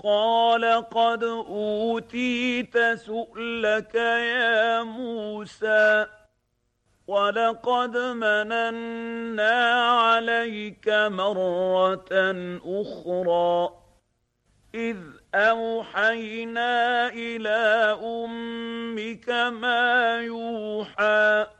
قال قد أوتيت سؤلك يا موسى ولقد مننا عليك مرة أخرى إذ أوحينا إلى أمك ما يوحى